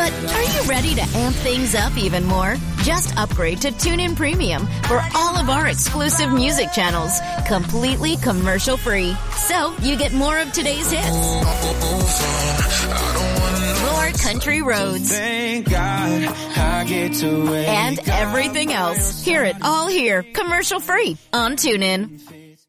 But are you ready to amp things up even more? Just upgrade to TuneIn Premium for all of our exclusive music channels, completely commercial-free. So you get more of today's hits, more country roads, Thank God I get to wake and everything else. Hear it all here, commercial-free on TuneIn.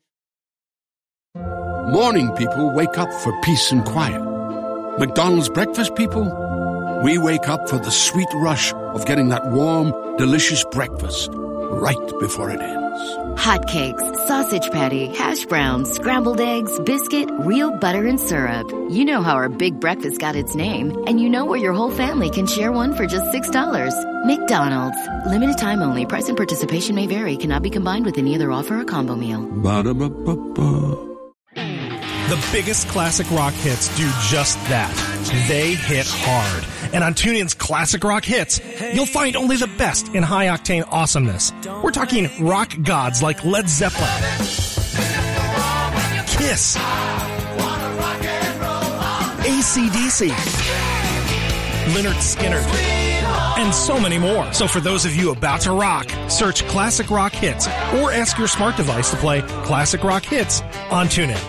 Morning people wake up for peace and quiet. McDonald's breakfast people, we wake up for the sweet rush of getting that warm, delicious breakfast right before it ends. Hotcakes, sausage patty, hash browns, scrambled eggs, biscuit, real butter and syrup. You know how our big breakfast got its name, and you know where your whole family can share one for just $6. McDonald's. Limited time only. Price and participation may vary. Cannot be combined with any other offer or combo meal. Ba-da-ba-ba-ba. The biggest classic rock hits do just that. They hit hard. And on TuneIn's Classic Rock Hits, you'll find only the best in high-octane awesomeness. We're talking rock gods like Led Zeppelin, Kiss, AC/DC, Lynyrd Skynyrd, and so many more. So for those of you about to rock, search Classic Rock Hits or ask your smart device to play Classic Rock Hits on TuneIn.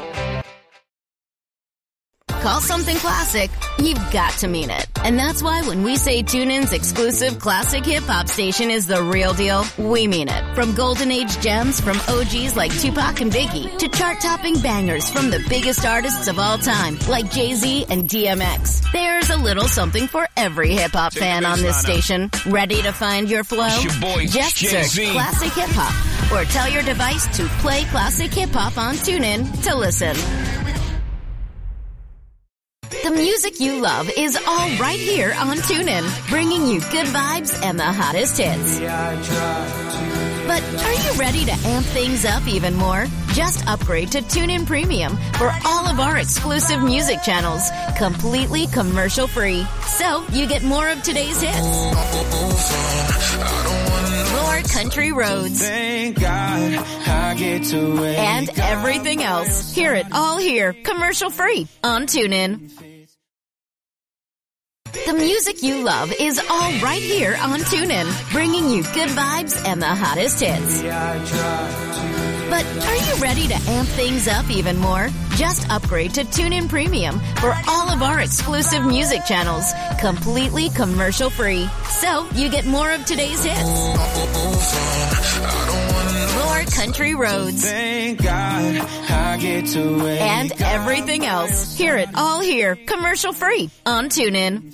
Call something classic, you've got to mean it. And that's why when we say TuneIn's exclusive classic hip-hop station is the real deal, we mean it. From golden age gems from OGs like Tupac and Biggie to chart-topping bangers from the biggest artists of all time like Jay-Z and DMX. There's a little something for every hip-hop fan on this station. Ready to find your flow? Just search Classic Hip-Hop or tell your device to play Classic Hip-Hop on TuneIn to listen. The music you love is all right here on TuneIn, bringing you good vibes and the hottest hits. But are you ready to amp things up even more? Just upgrade to TuneIn Premium for all of our exclusive music channels, completely commercial-free. So you get more of today's hits, more country roads, Thank God I get to wake and everything else. Hear it all here, commercial-free on TuneIn. The music you love is all right here on TuneIn, bringing you good vibes and the hottest hits. But are you ready to amp things up even more? Just upgrade to TuneIn Premium for all of our exclusive music channels, completely commercial-free. So you get more of today's hits, more country roads, Thank God I get to wake and everything else. Hear it all here, commercial-free on TuneIn.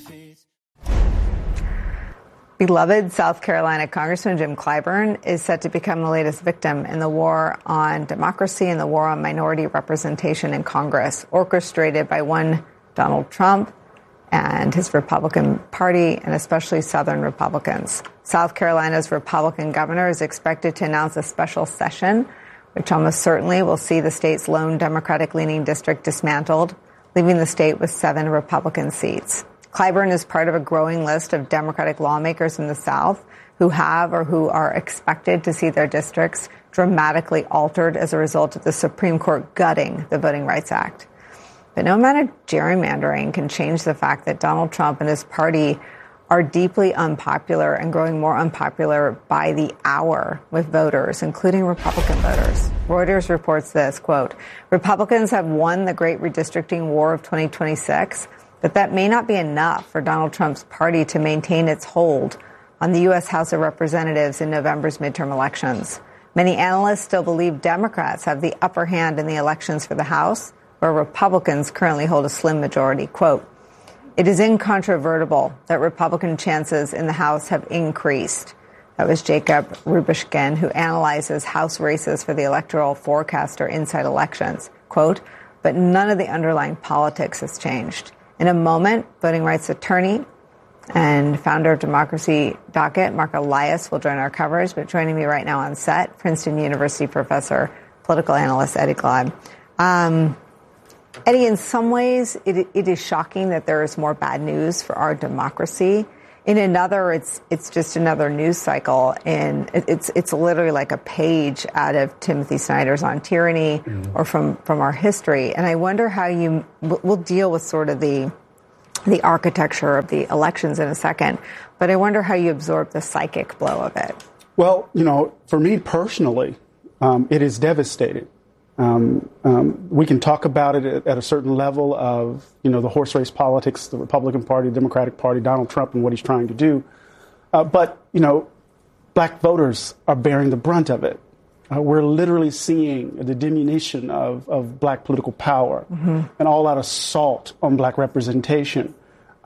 Beloved South Carolina Congressman Jim Clyburn is set to become the latest victim in the war on democracy and the war on minority representation in Congress, orchestrated by one Donald Trump and his Republican Party, and especially Southern Republicans. South Carolina's Republican governor is expected to announce a special session, which almost certainly will see the state's lone Democratic-leaning district dismantled, leaving the state with 7 Republican seats. Clyburn is part of a growing list of Democratic lawmakers in the South who have or who are expected to see their districts dramatically altered as a result of the Supreme Court gutting the Voting Rights Act. But no amount of gerrymandering can change the fact that Donald Trump and his party are deeply unpopular and growing more unpopular by the hour with voters, including Republican voters. Reuters reports this, quote, Republicans have won the great redistricting war of 2026, but that may not be enough for Donald Trump's party to maintain its hold on the U.S. House of Representatives in November's midterm elections. Many analysts still believe Democrats have the upper hand in the elections for the House, where Republicans currently hold a slim majority. Quote, it is incontrovertible that Republican chances in the House have increased. That was Jacob Rubishkin, who analyzes House races for the Electoral Forecaster Inside Elections. Quote, but none of the underlying politics has changed. In a moment, voting rights attorney and founder of Democracy Docket, Mark Elias, will join our coverage. But joining me right now on set, Princeton University professor, political analyst Eddie Glaude. Eddie, in some ways, it is shocking that there is more bad news for our democracy. In another, it's just another news cycle, and it's literally like a page out of Timothy Snyder's On Tyranny or from our history. And I wonder how you will deal with sort of the the architecture of the elections in a second. But I wonder how you absorb the psychic blow of it. Well, for me personally, it is devastating. We can talk about it at a certain level of, the horse race politics, the Republican Party, Democratic Party, Donald Trump and what he's trying to do. But black voters are bearing the brunt of it. We're literally seeing the diminution of black political power, an all-out assault on black representation.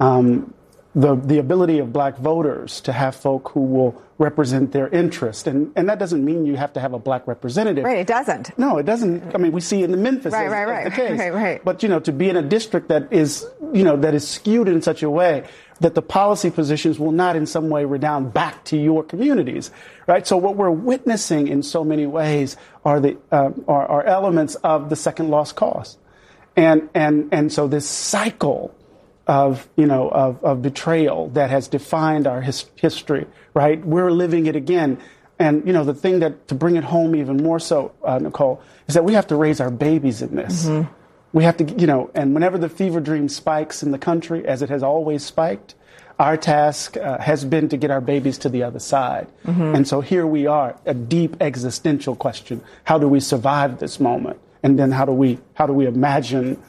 The ability of black voters to have folk who will represent their interest. And that doesn't mean you have to have a black representative. Right, it doesn't. No, it doesn't. I mean, we see in the Memphis right, the case. Right. But, to be in a district that is, that is skewed in such a way that the policy positions will not in some way redound back to your communities, right? So what we're witnessing in so many ways are are elements of the second lost cause. And so this cycle of betrayal that has defined our history, right? We're living it again. And, the thing to bring it home even more so, Nicole, is that we have to raise our babies in this. We have to, and whenever the fever dream spikes in the country, as it has always spiked, our task has been to get our babies to the other side. And so here we are, a deep existential question. How do we survive this moment? And then how do we imagine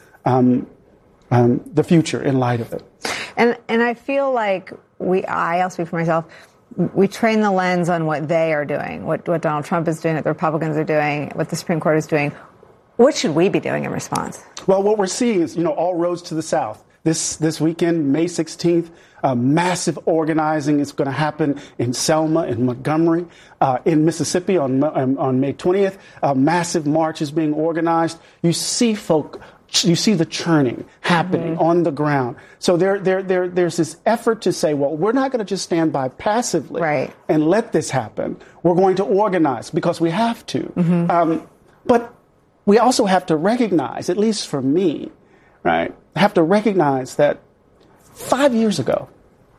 the future in light of it? And I feel like I'll speak for myself, we train the lens on what they are doing, what Donald Trump is doing, what the Republicans are doing, what the Supreme Court is doing. What should we be doing in response? Well, what we're seeing is, all roads to the South. This weekend, May 16th, massive organizing is going to happen in Selma, in Montgomery, in Mississippi on May 20th. A massive march is being organized. You see the churning happening on the ground. So there's this effort to say, well, we're not going to just stand by passively and let this happen. We're going to organize because we have to. But we also have to recognize, at least for me, right, I have to recognize that 6 years ago,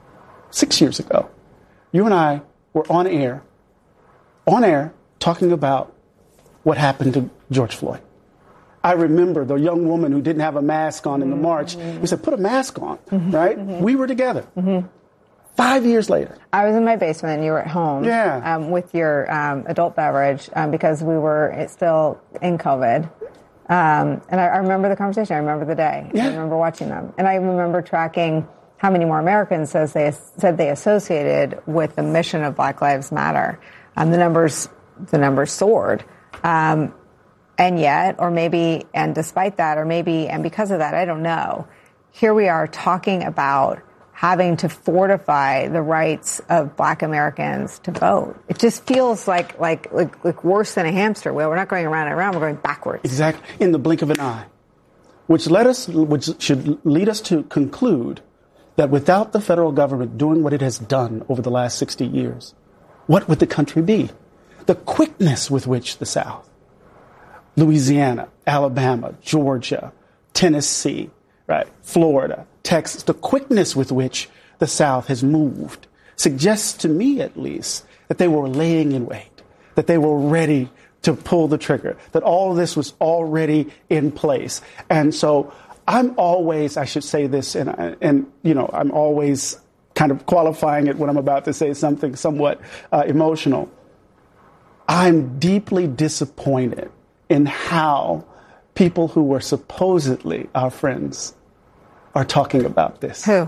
you and I were on air talking about what happened to George Floyd. I remember the young woman who didn't have a mask on in the march. We said, put a mask on, right? We were together. 5 years later. I was in my basement and you were at home with your adult beverage because we were still in COVID. And I remember the conversation. I remember the day. I remember watching them. And I remember tracking how many more Americans said they associated with the mission of Black Lives Matter. The numbers soared. And yet, or maybe, and despite that, or maybe, and because of that, I don't know, here we are talking about having to fortify the rights of Black Americans to vote. It just feels like worse than a hamster wheel. We're not going around and around, we're going backwards. Exactly, in the blink of an eye. Which should lead us to conclude that without the federal government doing what it has done over the last 60 years, what would the country be? The quickness with which the South, Louisiana, Alabama, Georgia, Tennessee, right, Florida, Texas, the quickness with which the South has moved suggests to me, at least, that they were laying in wait, that they were ready to pull the trigger, that all of this was already in place. And so I'm always, I should say this, and I'm always kind of qualifying it when I'm about to say something somewhat emotional. I'm deeply disappointed in how people who were supposedly our friends are talking about this. Who?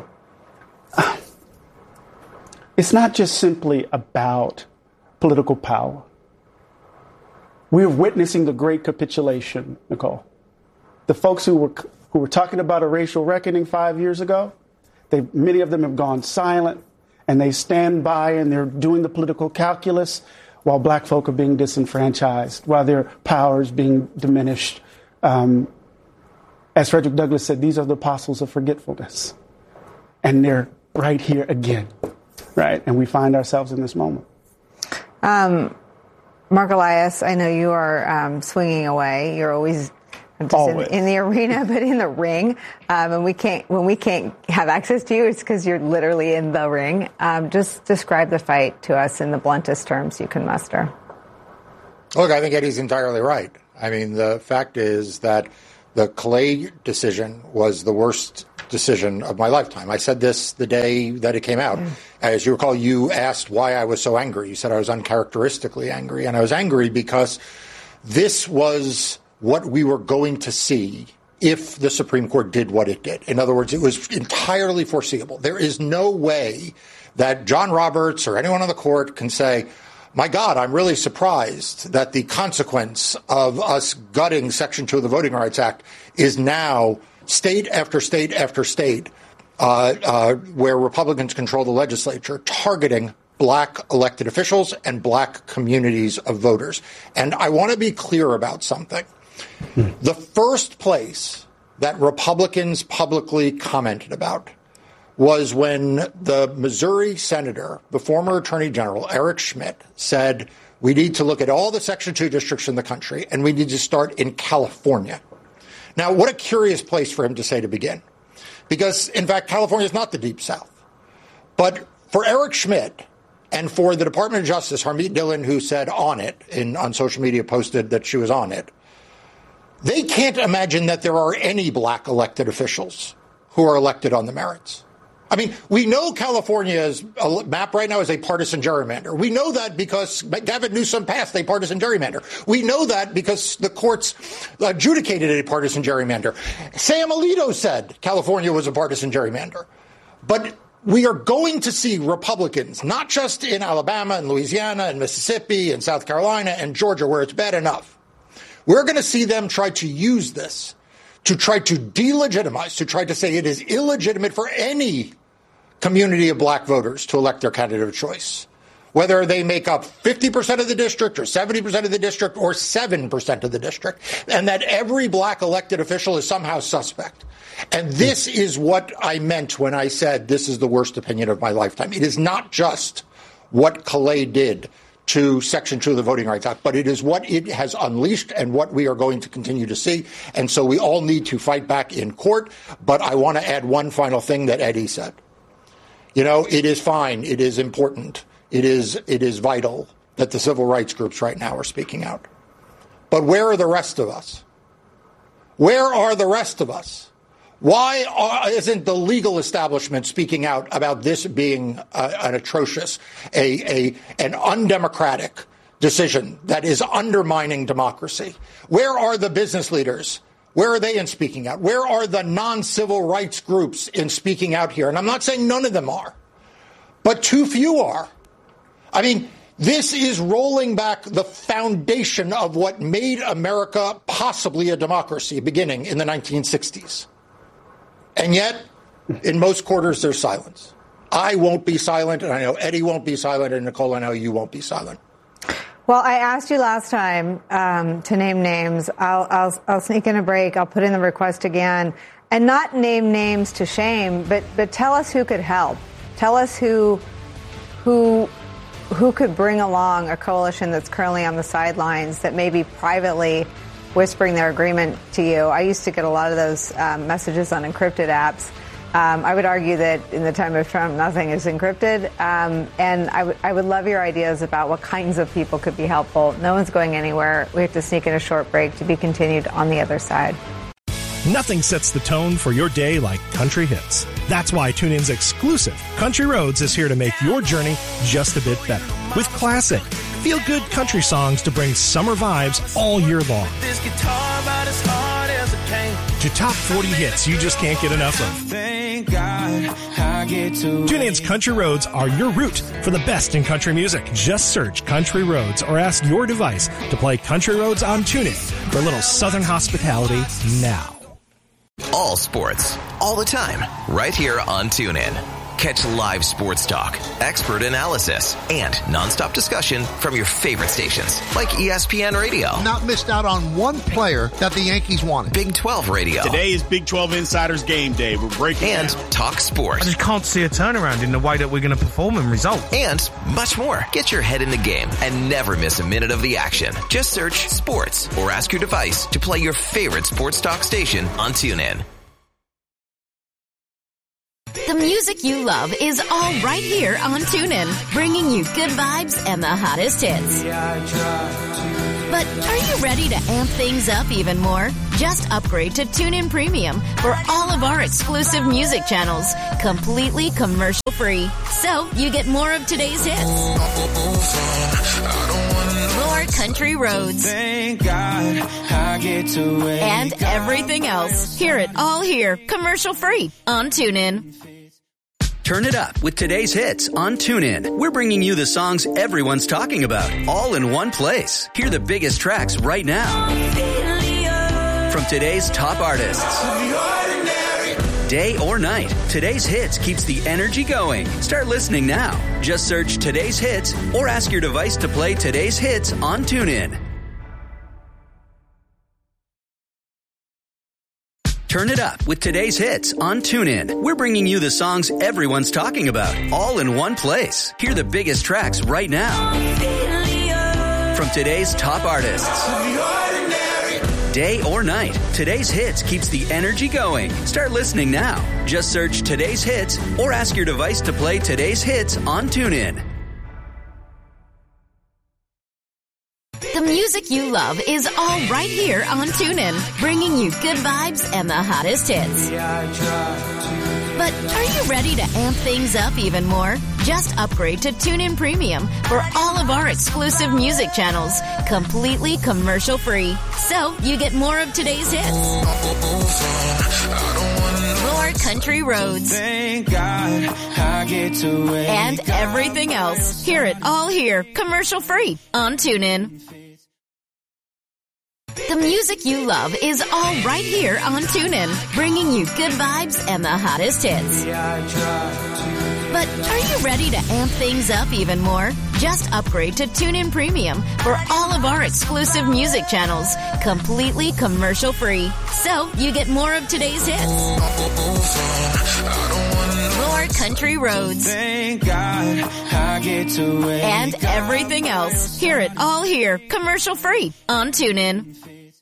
It's not just simply about political power. We're witnessing the great capitulation, Nicole. The folks who were talking about a racial reckoning 5 years ago, many of them have gone silent, and they stand by and they're doing the political calculus while black folk are being disenfranchised, while their power is being diminished. As Frederick Douglass said, these are the apostles of forgetfulness. And they're right here again, right? And we find ourselves in this moment. Mark Elias, I know you are swinging away. You're always in the arena, but in the ring. And when we can't have access to you, it's because you're literally in the ring. Just describe the fight to us in the bluntest terms you can muster. Look, I think Eddie's entirely right. I mean, the fact is that the Clay decision was the worst decision of my lifetime. I said this the day that it came out. As you recall, you asked why I was so angry. You said I was uncharacteristically angry. And I was angry because this was what we were going to see if the Supreme Court did what it did. In other words, it was entirely foreseeable. There is no way that John Roberts or anyone on the court can say, my God, I'm really surprised that the consequence of us gutting Section 2 of the Voting Rights Act is now state after state after state where Republicans control the legislature targeting black elected officials and black communities of voters. And I want to be clear about something. The first place that Republicans publicly commented about was when the Missouri senator, the former Attorney General, Eric Schmidt, said, we need to look at all the Section 2 districts in the country, and we need to start in California. Now, what a curious place for him to say to begin. Because, in fact, California is not the Deep South. But for Eric Schmidt and for the Department of Justice, Harmeet Dillon, who said on it, on social media posted that she was on it, they can't imagine that there are any black elected officials who are elected on the merits. I mean, we know California's map right now is a partisan gerrymander. We know that because Gavin Newsom passed a partisan gerrymander. We know that because the courts adjudicated a partisan gerrymander. Sam Alito said California was a partisan gerrymander. But we are going to see Republicans, not just in Alabama and Louisiana and Mississippi and South Carolina and Georgia, where it's bad enough. We're going to see them try to use this to try to delegitimize, to try to say it is illegitimate for any community of black voters to elect their candidate of choice, whether they make up 50% of the district or 70% of the district or 7% of the district, and that every black elected official is somehow suspect. And this is what I meant when I said this is the worst opinion of my lifetime. It is not just what Calais did to Section 2 of the Voting Rights Act, but it is what it has unleashed and what we are going to continue to see. And so we all need to fight back in court. But I want to add one final thing that Eddie said. You know, it is fine. It is important. It is vital that the civil rights groups right now are speaking out. But where are the rest of us? Where are the rest of us? Why isn't the legal establishment speaking out about this being an atrocious, an undemocratic decision that is undermining democracy? Where are the business leaders? Where are they in speaking out? Where are the non-civil rights groups in speaking out here? And I'm not saying none of them are, but too few are. I mean, this is rolling back the foundation of what made America possibly a democracy beginning in the 1960s. And yet, in most quarters, there's silence. I won't be silent, and I know Eddie won't be silent, and Nicole, I know you won't be silent. Well, I asked you last time to name names. I'll sneak in a break. I'll put in the request again, and not name names to shame, but tell us who could help. Tell us who could bring along a coalition that's currently on the sidelines that may be privately whispering their agreement to you. I used to get a lot of those messages on encrypted apps. I would argue that in the time of Trump, nothing is encrypted. And I would love your ideas about what kinds of people could be helpful. No one's going anywhere. We have to sneak in a short break to be continued on the other side. Nothing sets the tone for your day like country hits. That's why TuneIn's exclusive Country Roads is here to make your journey just a bit better. With classic, feel-good country songs to bring summer vibes all year long. This guitar about as hard as it came. To top 40 hits you just can't get enough of. Thank God I get to TuneIn's Country Roads are your route for the best in country music. Just search Country Roads or ask your device to play Country Roads on TuneIn for a little Southern hospitality now. All sports, all the time, right here on TuneIn. Catch live sports talk, expert analysis, and nonstop discussion from your favorite stations like ESPN Radio. Not missed out on one player that the Yankees wanted. Big 12 Radio. Today is Big 12 Insiders Game Day. We're breaking and down. Talk sports. I just can't see a turnaround in the way that we're going to perform and result. And much more. Get your head in the game and never miss a minute of the action. Just search sports or ask your device to play your favorite sports talk station on TuneIn. The music you love is all right here on TuneIn, bringing you good vibes and the hottest hits. But are you ready to amp things up even more? Just upgrade to TuneIn Premium for all of our exclusive music channels, completely commercial-free. So you get more of today's hits, more country roads, Thank God I get to wake and everything else. Hear it all here, commercial-free on TuneIn. Turn it up with today's hits on TuneIn. We're bringing you the songs everyone's talking about, all in one place. Hear the biggest tracks right now from today's top artists. Day or night, today's hits keeps the energy going. Start listening now. Just search today's hits or ask your device to play today's hits on TuneIn. Turn it up with today's hits on TuneIn. We're bringing you the songs everyone's talking about, all in one place. Hear the biggest tracks right now from today's top artists. Day or night, today's hits keeps the energy going. Start listening now. Just search today's hits or ask your device to play today's hits on TuneIn. The music you love is all right here on TuneIn, bringing you good vibes and the hottest hits. But are you ready to amp things up even more? Just upgrade to TuneIn Premium for all of our exclusive music channels, completely commercial-free. So you get more of today's hits, more country roads, Thank God I get to wake and everything else. Hear it all here, commercial-free on TuneIn. The music you love is all right here on TuneIn, bringing you good vibes and the hottest hits. But are you ready to amp things up even more? Just upgrade to TuneIn Premium for all of our exclusive music channels, completely commercial-free. So you get more of today's hits, more country roads, Thank God I get to wake and everything else. Hear it all here, commercial-free on TuneIn.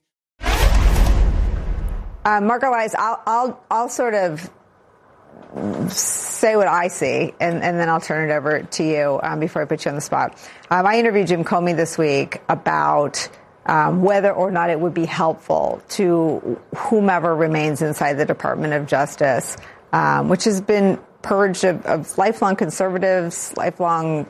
Marco Elias, I'll sort of say what I see, and then I'll turn it over to you before I put you on the spot. I interviewed Jim Comey this week about whether or not it would be helpful to whomever remains inside the Department of Justice, which has been purged of lifelong conservatives, lifelong,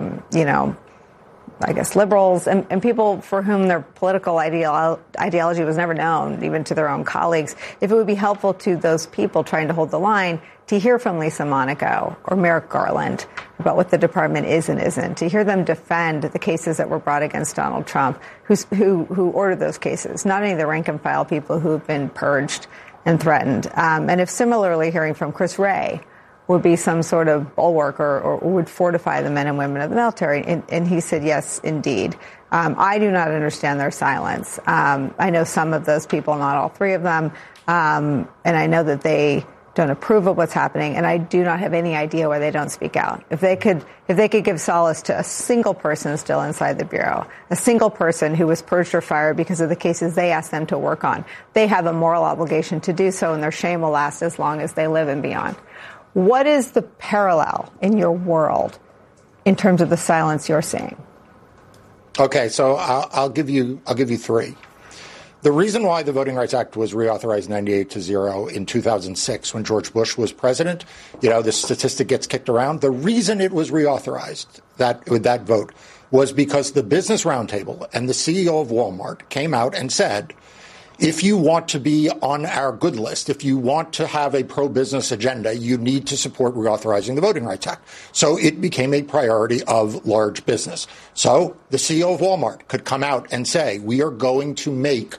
I guess, liberals, and people for whom their political ideology was never known, even to their own colleagues. If it would be helpful to those people trying to hold the line to hear from Lisa Monaco or Merrick Garland about what the department is and isn't, to hear them defend the cases that were brought against Donald Trump, who ordered those cases, not only the rank and file people who have been purged and threatened. And if similarly hearing from Chris Wray would be some sort of bulwark or would fortify the men and women of the military. And he said, yes, indeed. I do not understand their silence. I know some of those people, not all three of them. And I know that they don't approve of what's happening. And I do not have any idea why they don't speak out. If they could give solace to a single person still inside the Bureau, a single person who was purged or fired because of the cases they asked them to work on, they have a moral obligation to do so, and their shame will last as long as they live and beyond. What is the parallel in your world in terms of the silence you're seeing? Okay, so I'll give you three. The reason why the Voting Rights Act was reauthorized 98-0 in 2006 when George Bush was president, the statistic gets kicked around. The reason it was reauthorized with that vote was because the Business Roundtable and the CEO of Walmart came out and said, if you want to be on our good list, if you want to have a pro-business agenda, you need to support reauthorizing the Voting Rights Act. So it became a priority of large business. So the CEO of Walmart could come out and say, we are going to make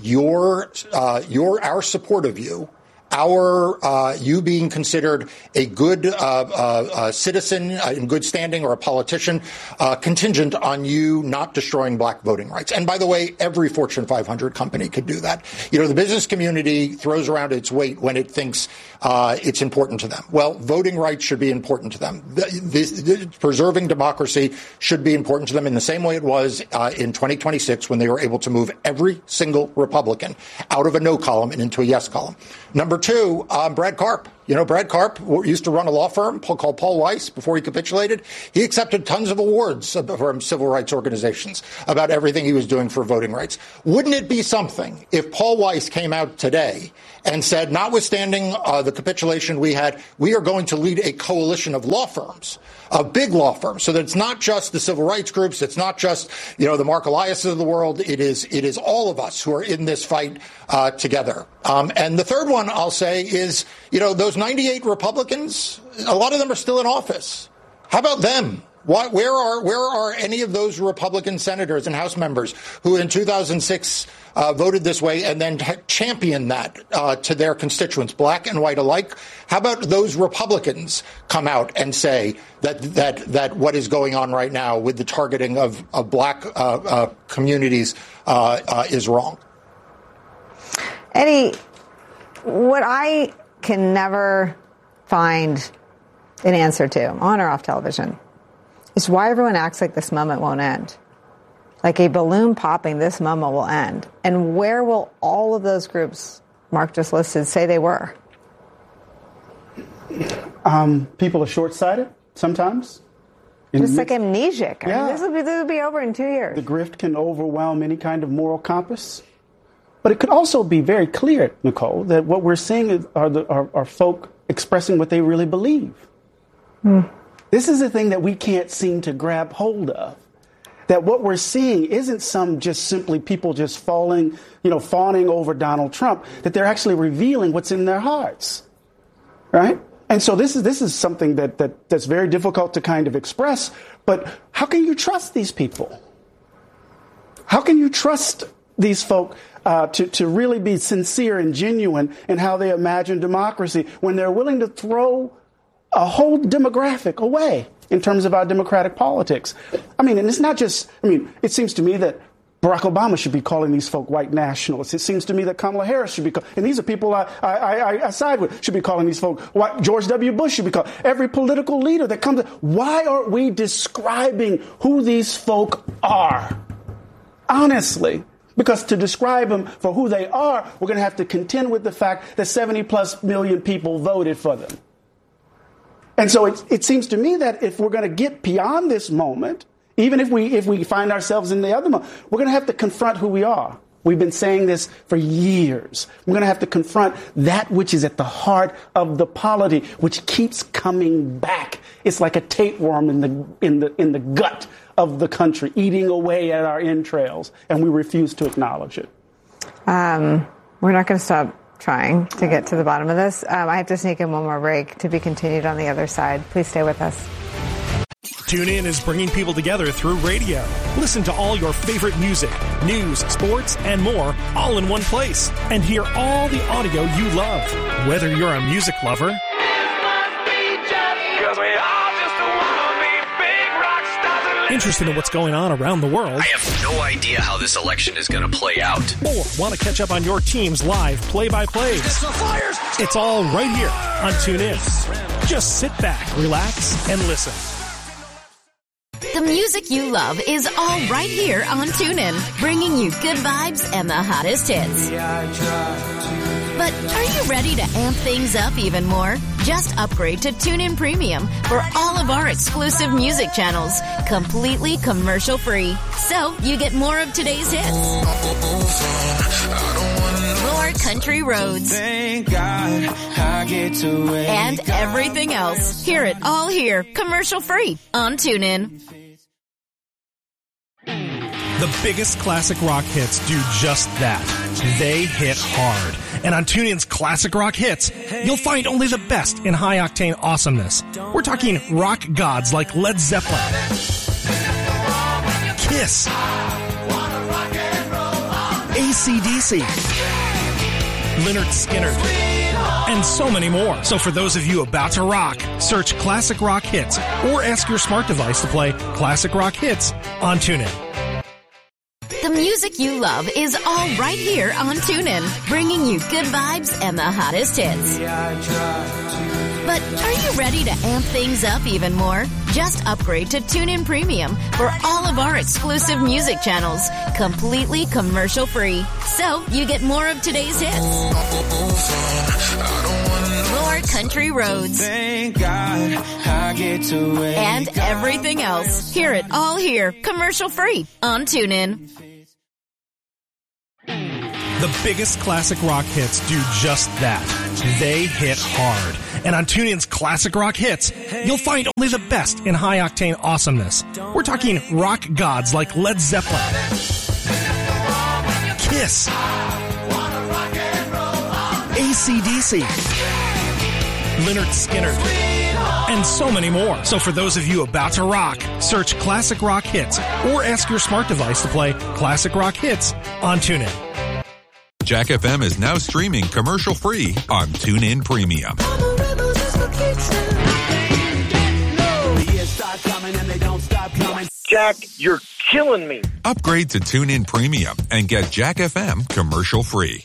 our support of you, you being considered a good citizen in good standing or a politician, contingent on you not destroying black voting rights. And by the way, every Fortune 500 company could do that. The business community throws around its weight when it thinks it's important to them. Well, voting rights should be important to them. Preserving democracy should be important to them in the same way it was in 2026 when they were able to move every single Republican out of a no column and into a yes column. Number two, Brad Karp. You know, Brad Karp used to run a law firm called Paul Weiss before he capitulated. He accepted tons of awards from civil rights organizations about everything he was doing for voting rights. Wouldn't it be something if Paul Weiss came out today and said, notwithstanding the capitulation we had, we are going to lead a coalition of law firms, of big law firms, so that it's not just the civil rights groups, it's not just, you know, the Mark Elias of the world, it is all of us who are in this fight together. And the third one I'll say is, you know, those 98 Republicans, a lot of them are still in office. How about them? Where are any of those Republican senators and House members who in 2006 voted this way and then championed that to their constituents, black and white alike? How about those Republicans come out and say that what is going on right now with the targeting of black communities is wrong? Eddie, what I can never find an answer to, on or off television, is why everyone acts like this moment won't end. Like a balloon popping, this moment will end. And where will all of those groups Mark just listed say they were? People are short-sighted sometimes. Just like amnesic. Yeah. I mean, this will be over in 2 years. The grift can overwhelm any kind of moral compass. But it could also be very clear, Nicole, that what we're seeing are folk expressing what they really believe. This is a thing that we can't seem to grab hold of. That what we're seeing isn't some just simply people just fawning over Donald Trump, that they're actually revealing what's in their hearts. Right? And so this is something that's very difficult to kind of express. But how can you trust these people? How can you trust these folk to really be sincere and genuine in how they imagine democracy when they're willing to throw a whole demographic away in terms of our democratic politics? I mean, and it's not just, it seems to me that Barack Obama should be calling these folk white nationalists. It seems to me that Kamala Harris should be and these are people I side with, should be calling these folk white. George W. Bush should be calling. Every political leader that comes, why aren't we describing who these folk are? Honestly. Because to describe them for who they are, we're going to have to contend with the fact that 70+ million people voted for them. And so it seems to me that if we're going to get beyond this moment, even if we find ourselves in the other moment, we're going to have to confront who we are. We've been saying this for years. We're going to have to confront that which is at the heart of the polity, which keeps coming back. It's like a tapeworm in the gut of the country, eating away at our entrails, and we refuse to acknowledge it. We're not going to stop trying to get to the bottom of this. I have to sneak in one more break, to be continued on the other side. Please stay with us. TuneIn is bringing people together through radio. Listen to all your favorite music, news, sports, and more, all in one place. And hear all the audio you love. Whether you're a music lover, interested in what's going on around the world, I have no idea how this election is going to play out, or want to catch up on your team's live play-by-plays, it's all right here on TuneIn. Just sit back, relax, and listen. The music you love is all right here on TuneIn, bringing you good vibes and the hottest hits. But are you ready to amp things up even more? Just upgrade to TuneIn Premium for all of our exclusive music channels, completely commercial-free. So you get more of today's hits, more country roads, Thank God I get to wake and everything else. Hear it all here, commercial-free on TuneIn. The biggest classic rock hits do just that. They hit hard. And on TuneIn's Classic Rock Hits, you'll find only the best in high-octane awesomeness. We're talking rock gods like Led Zeppelin, Kiss, AC/DC, Lynyrd Skynyrd, and so many more. So for those of you about to rock, search Classic Rock Hits or ask your smart device to play Classic Rock Hits on TuneIn. The music you love is all right here on TuneIn, bringing you good vibes and the hottest hits. But are you ready to amp things up even more? Just upgrade to TuneIn Premium for all of our exclusive music channels, completely commercial-free. So you get more of today's hits, more more country roads. Thank God I get to wake And everything else. Hear it all here, commercial free on TuneIn. The biggest classic rock hits do just that. They hit hard. And on TuneIn's Classic Rock Hits, you'll find only the best in high-octane awesomeness. We're talking rock gods like Led Zeppelin, Kiss, AC/DC, Lynyrd Skynyrd, and so many more. So for those of you about to rock, search Classic Rock Hits or ask your smart device to play Classic Rock Hits on TuneIn. Jack FM is now streaming commercial-free on TuneIn Premium. Jack, you're killing me. Upgrade to TuneIn Premium and get Jack FM commercial-free.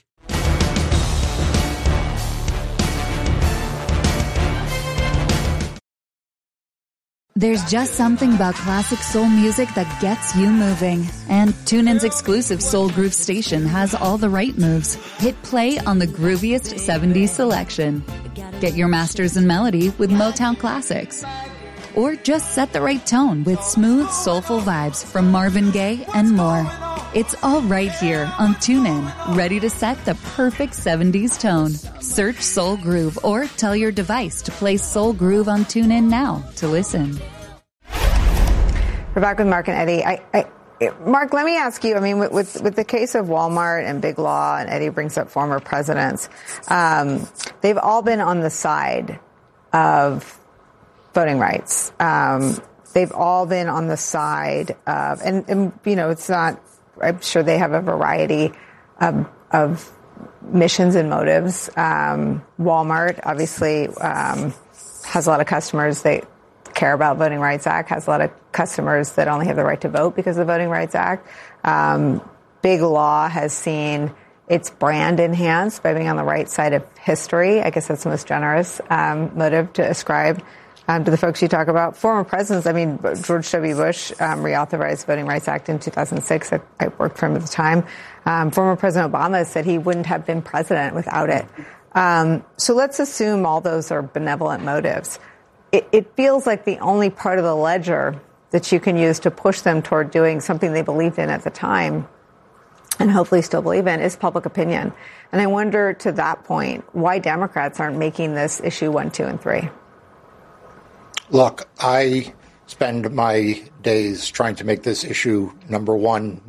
There's just something about classic soul music that gets you moving. And TuneIn's exclusive Soul Groove station has all the right moves. Hit play on the grooviest 70s selection. Get your masters in melody with Motown classics. Or just set the right tone with smooth, soulful vibes from Marvin Gaye and more. It's all right here on TuneIn, ready to set the perfect 70s tone. Search Soul Groove or tell your device to play Soul Groove on TuneIn now to listen. We're back with Mark and Eddie. Mark, let me ask you, I mean, with the case of Walmart and Big Law, and Eddie brings up former presidents, they've all been on the side of voting rights. They've all been on the side of, and you know, it's not, I'm sure they have a variety of missions and motives. Walmart obviously has a lot of customers that care about Voting Rights Act, has a lot of customers that only have the right to vote because of the Voting Rights Act. Big Law has seen its brand enhanced by being on the right side of history. I guess that's the most generous motive to ascribe to the folks you talk about. Former presidents, I mean, George W. Bush reauthorized the Voting Rights Act in 2006. I worked for him at the time. Former President Obama said he wouldn't have been president without it. So let's assume all those are benevolent motives. It feels like the only part of the ledger that you can use to push them toward doing something they believed in at the time and hopefully still believe in is public opinion. And I wonder, to that point, why Democrats aren't making this issue 1, 2, and 3. Look, I spend my days trying to make this issue number one.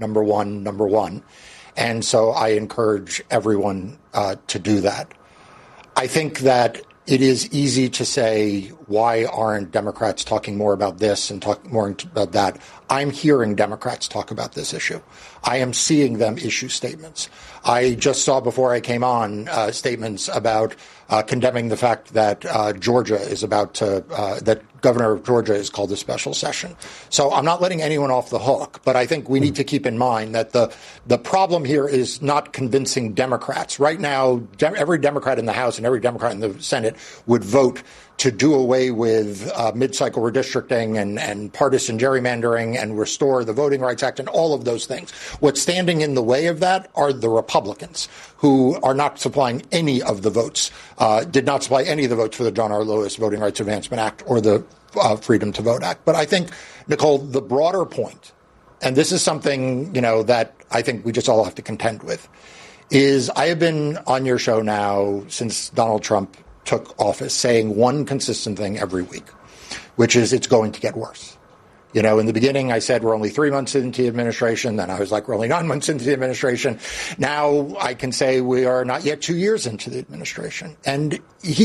And so I encourage everyone to do that. I think that it is easy to say, why aren't Democrats talking more about this and talk more about that? I'm hearing Democrats talk about this issue. I am seeing them issue statements. I just saw before I came on statements about condemning the fact that Georgia is about to, that Governor of Georgia has called a special session. So I'm not letting anyone off the hook, but I think we need to keep in mind that the problem here is not convincing Democrats. Right now, every Democrat in the House and every Democrat in the Senate would vote to do away with mid-cycle redistricting and partisan gerrymandering and restore the Voting Rights Act and all of those things. What's standing in the way of that are the Republicans, who are not supplying any of the votes, did not supply any of the votes for the John R. Lewis Voting Rights Advancement Act or the Freedom to Vote Act. But I think, Nicole, the broader point, and this is something, you know, that I think we just all have to contend with, is I have been on your show now since Donald Trump took office saying one consistent thing every week, which is it's going to get worse. You know, in the beginning, I said we're only 3 months into the administration. Then I was like, we're only 9 months into the administration. Now I can say we are not yet 2 years into the administration. And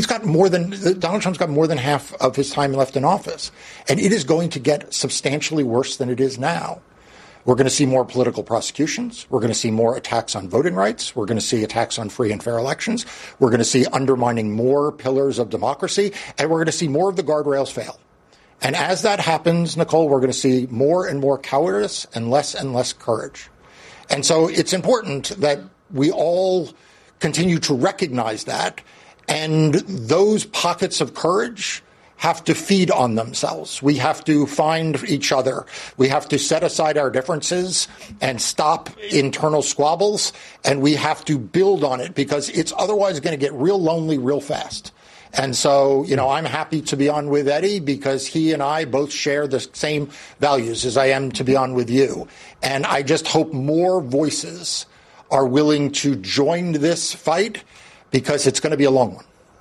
Donald Trump's got more than half of his time left in office. And it is going to get substantially worse than it is now. We're going to see more political prosecutions. We're going to see more attacks on voting rights. We're going to see attacks on free and fair elections. We're going to see undermining more pillars of democracy. And we're going to see more of the guardrails fail. And as that happens, Nicole, we're going to see more and more cowardice and less courage. And so it's important that we all continue to recognize that. And those pockets of courage have to feed on themselves. We have to find each other. We have to set aside our differences and stop internal squabbles. And we have to build on it, because it's otherwise going to get real lonely real fast. And so, I'm happy to be on with Eddie because he and I both share the same values as I am to be on with you. And I just hope more voices are willing to join this fight because it's going to be a long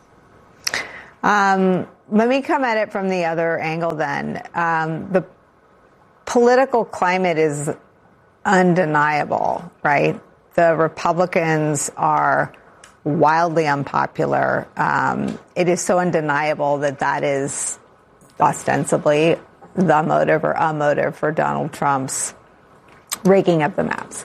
one. Let me come at it from the other angle then. The political climate is undeniable, right? The Republicans are wildly unpopular. It is so undeniable that is ostensibly the motive or a motive for Donald Trump's raking up the maps.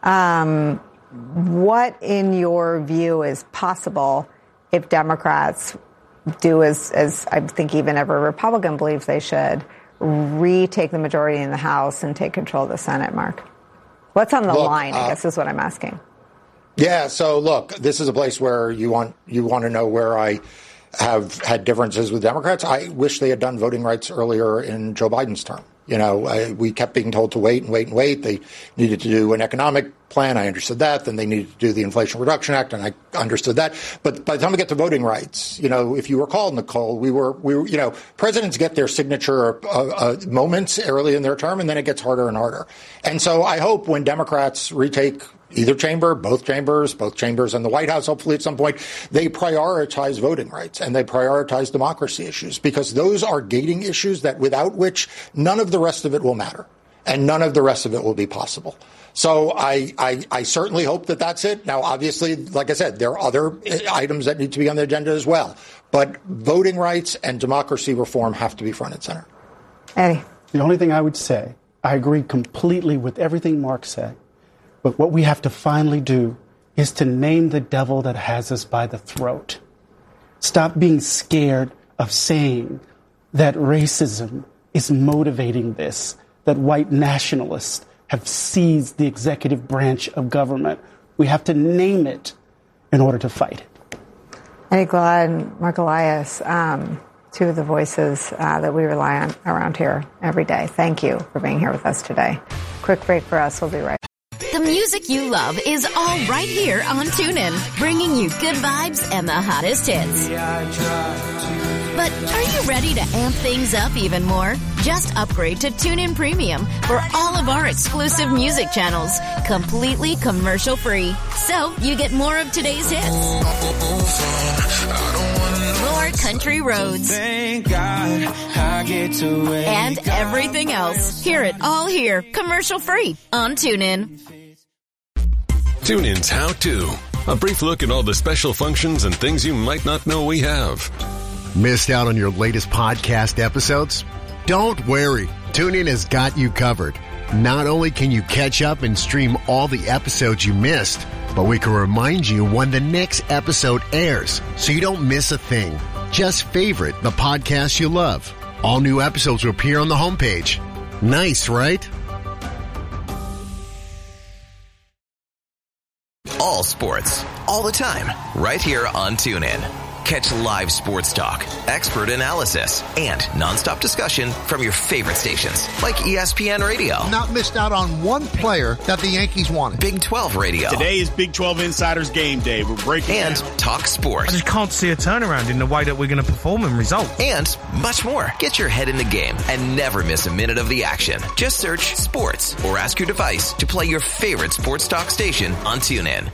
What, in your view, is possible if Democrats do as I think even every Republican believes they should, retake the majority in the House and take control of the Senate, Mark? What's on the line, I guess, is what I'm asking. Yeah, so look, this is a place where you want to know where I have had differences with Democrats. I wish they had done voting rights earlier in Joe Biden's term. We kept being told to wait and wait and wait. They needed to do an economic plan. I understood that. Then they needed to do the Inflation Reduction Act, and I understood that. But by the time we get to voting rights, if you recall, Nicole, we were presidents get their signature moments early in their term, and then it gets harder and harder. And so I hope when Democrats retake either chamber, both chambers in the White House, hopefully at some point, they prioritize voting rights and they prioritize democracy issues, because those are gating issues that without which none of the rest of it will matter and none of the rest of it will be possible. So I certainly hope that that's it. Now, obviously, like I said, there are other items that need to be on the agenda as well. But voting rights and democracy reform have to be front and center. Eddie. The only thing I would say, I agree completely with everything Mark said. But what we have to finally do is to name the devil that has us by the throat. Stop being scared of saying that racism is motivating this, that white nationalists have seized the executive branch of government. We have to name it in order to fight it. Eddie Glaude, Mark Elias, two of the voices that we rely on around here every day. Thank you for being here with us today. Quick break for us. We'll be right back. The music you love is all right here on TuneIn, bringing you good vibes and the hottest hits. But are you ready to amp things up even more? Just upgrade to TuneIn Premium for all of our exclusive music channels, completely commercial-free. So you get more of today's hits, more country roads, thank God I get to wake and everything else. Hear it all here, commercial-free on TuneIn. TuneIn's How To. A brief look at all the special functions and things you might not know we have. Missed out on your latest podcast episodes? Don't worry. TuneIn has got you covered. Not only can you catch up and stream all the episodes you missed, but we can remind you when the next episode airs so you don't miss a thing. Just favorite the podcast you love. All new episodes will appear on the homepage. Nice, right? All sports, all the time, right here on TuneIn. Catch live sports talk, expert analysis, and nonstop discussion from your favorite stations, like ESPN Radio. Not missed out on one player that the Yankees wanted. Big 12 Radio. Today is Big 12 Insiders Game Day. We're breaking and down. Talk sports. I just can't see a turnaround in the way that we're going to perform and result. And much more. Get your head in the game and never miss a minute of the action. Just search sports or ask your device to play your favorite sports talk station on TuneIn.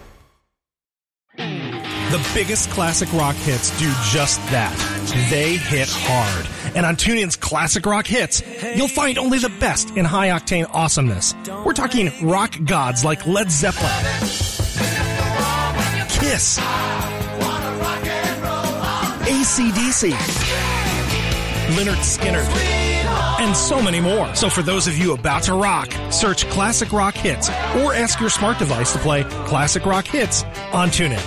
The biggest classic rock hits do just that. They hit hard. And on TuneIn's Classic Rock Hits, you'll find only the best in high-octane awesomeness. We're talking rock gods like Led Zeppelin, Kiss, AC/DC, Lynyrd Skynyrd, and so many more. So for those of you about to rock, search Classic Rock Hits or ask your smart device to play Classic Rock Hits on TuneIn.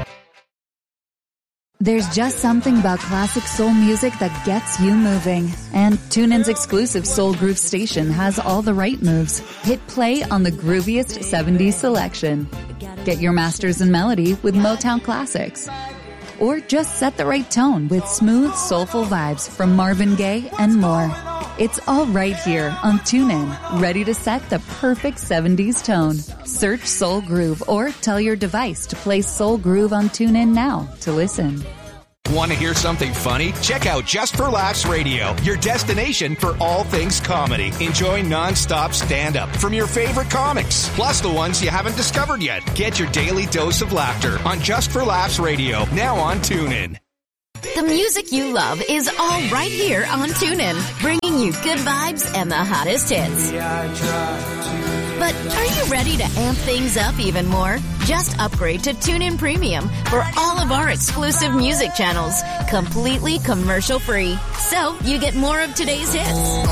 There's just something about classic soul music that gets you moving. And TuneIn's exclusive Soul Groove station has all the right moves. Hit play on the grooviest 70s selection. Get your masters in melody with Motown classics. Or just set the right tone with smooth, soulful vibes from Marvin Gaye and more. It's all right here on TuneIn, ready to set the perfect 70s tone. Search Soul Groove or tell your device to play Soul Groove on TuneIn now to listen. Want to hear something funny? Check out Just for Laughs Radio, your destination for all things comedy. Enjoy non-stop stand-up from your favorite comics, plus the ones you haven't discovered yet. Get your daily dose of laughter on Just for Laughs Radio, now on TuneIn. The music you love is all right here on TuneIn, bringing you good vibes and the hottest hits. But are you ready to amp things up even more? Just upgrade to TuneIn Premium for all of our exclusive music channels, completely commercial-free. So you get more of today's hits,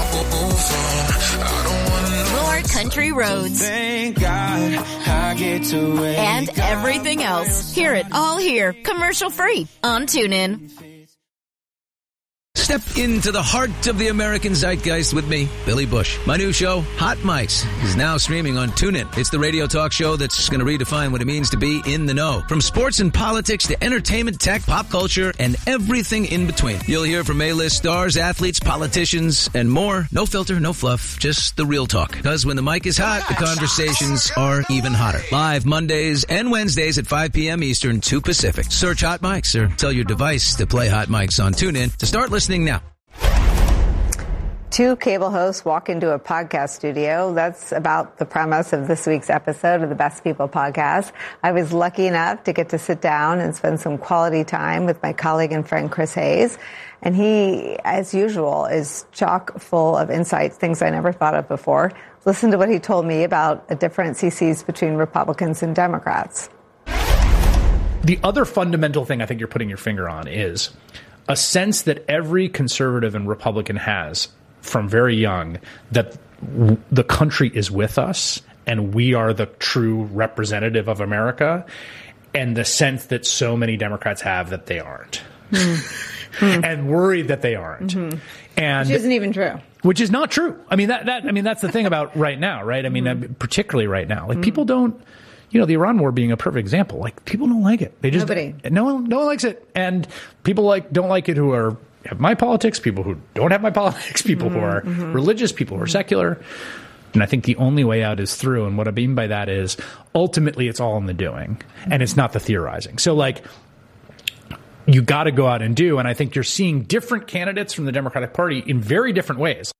more country roads, Thank God I get to wake and everything else. Hear it all here, commercial-free on TuneIn. Step into the heart of the American zeitgeist with me, Billy Bush. My new show, Hot Mics, is now streaming on TuneIn. It's the radio talk show that's going to redefine what it means to be in the know. From sports and politics to entertainment, tech, pop culture, and everything in between. You'll hear from A-list stars, athletes, politicians, and more. No filter, no fluff, just the real talk. Because when the mic is hot, the conversations are even hotter. Live Mondays and Wednesdays at 5 p.m. Eastern, 2 Pacific. Search Hot Mics or tell your device to play Hot Mics on TuneIn to start listening now. Two cable hosts walk into a podcast studio. That's about the premise of this week's episode of the Best People podcast. I was lucky enough to get to sit down and spend some quality time with my colleague and friend Chris Hayes. And he, as usual, is chock full of insights, things I never thought of before. Listen to what he told me about a difference he sees between Republicans and Democrats. The other fundamental thing I think you're putting your finger on is a sense that every conservative and Republican has from very young that the country is with us and we are the true representative of America, and the sense that so many Democrats have that they aren't. And worried that they aren't. And which isn't even true. Which is not true. I mean, that's the thing about right now, right? I mean, particularly right now. Like, people don't, the Iran war being a perfect example. Like, people don't like it. They just no one likes it. And people don't like it who have my politics, people who don't have my politics, people who are religious, people who are secular. And I think the only way out is through. And what I mean by that is ultimately it's all in the doing and it's not the theorizing. So, like, you got to go out and do. And I think you're seeing different candidates from the Democratic Party in very different ways.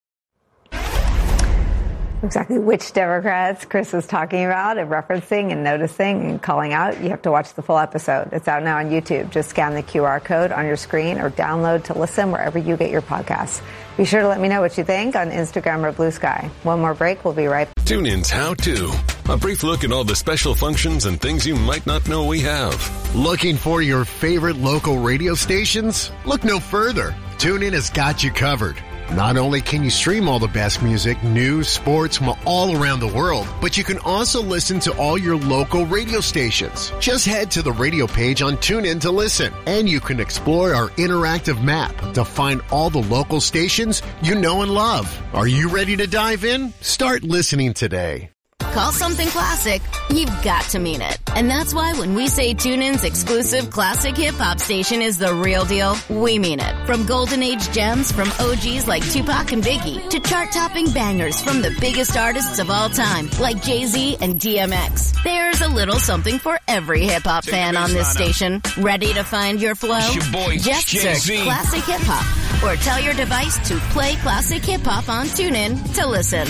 Exactly which Democrats Chris is talking about and referencing and noticing and calling out, you have to watch the full episode. It's out now on YouTube. Just scan the QR code on your screen or download to listen wherever you get your podcasts. Be sure to let me know what you think on Instagram or Blue Sky. One more break. We'll be right back. TuneIn's How To. A brief look at all the special functions and things you might not know we have. Looking for your favorite local radio stations? Look no further. TuneIn has got you covered. Not only can you stream all the best music, news, sports from all around the world, but you can also listen to all your local radio stations. Just head to the radio page on TuneIn to listen, and you can explore our interactive map to find all the local stations you know and love. Are you ready to dive in? Start listening today. Call something classic, you've got to mean it. And that's why when we say TuneIn's exclusive classic hip-hop station is the real deal, we mean it. From golden age gems from OGs like Tupac and Biggie to chart-topping bangers from the biggest artists of all time like Jay-Z and DMX. There's a little something for every hip-hop fan on this station. Ready to find your flow? Just search Classic Hip Hop or tell your device to play Classic Hip Hop on TuneIn to listen.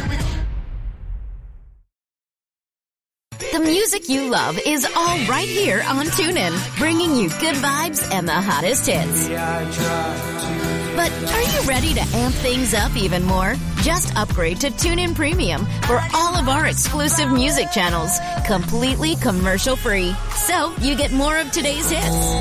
The music you love is all right here on TuneIn, bringing you good vibes and the hottest hits. But are you ready to amp things up even more? Just upgrade to TuneIn Premium for all of our exclusive music channels, completely commercial-free. So you get more of today's hits,